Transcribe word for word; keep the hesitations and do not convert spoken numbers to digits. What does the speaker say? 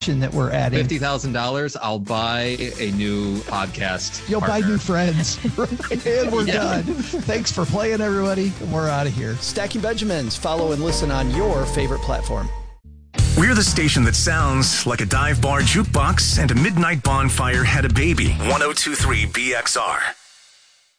that we're adding. fifty thousand dollars, I'll buy a new podcast. You'll partner. buy new friends. And we're Yeah. done. Thanks for playing, everybody. We're out of here. Stacking Benjamins. Follow and listen on your favorite platform. We're the station that sounds like a dive bar jukebox and a midnight bonfire had a baby. one oh two point three B X R.